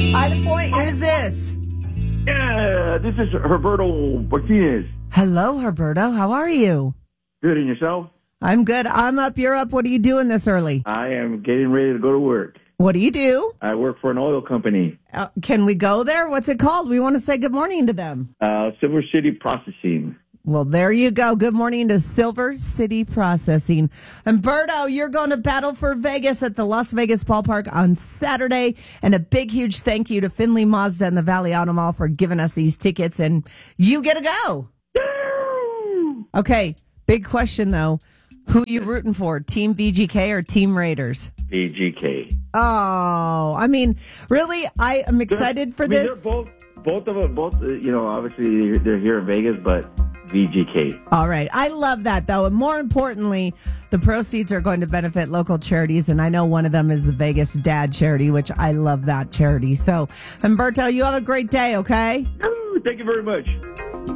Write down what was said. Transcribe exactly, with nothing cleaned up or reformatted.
Hi, The Point. Who's this? Yeah, this is Roberto Martinez. Hello, Herberto. How are you? Good, and yourself? I'm good. I'm up. You're up. What are you doing this early? I am getting ready to go to work. What do you do? I work for an oil company, Uh, can we go there? What's it called? We want to say good morning to them. uh, Silver City Processing. Well, there you go. Good morning to Silver City Processing. Humberto, you're going to battle for Vegas at the Las Vegas Ballpark on Saturday. And a big, huge thank you to Finley Mazda and the Valley Auto Mall for giving us these tickets. And you get to go. Okay, big question, though. Who are you rooting for, Team V G K or Team Raiders? V G K. Oh, I mean, really, I am excited for I mean, this. They're both, both of them, both, uh, you know, obviously they're here in Vegas, but V G K. All right. I love that, though. And more importantly, the proceeds are going to benefit local charities. And I know one of them is the Vegas Dad Charity, which I love that charity. So, Humberto, you have a great day, okay? Thank you very much.